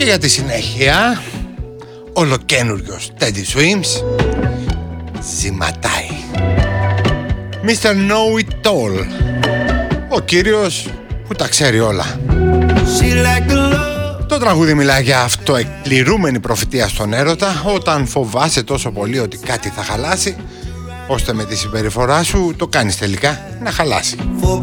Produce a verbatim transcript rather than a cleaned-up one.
Και για τη συνέχεια, ολοκαίνουργιος Teddy Swims ζηματάει. μίστερ Know It All, ο κύριος που τα ξέρει όλα. Το τραγούδι μιλάει για αυτοεκπληρούμενη προφητεία στον έρωτα, όταν φοβάσαι τόσο πολύ ότι κάτι θα χαλάσει, ώστε με τη συμπεριφορά σου το κάνεις τελικά να χαλάσει.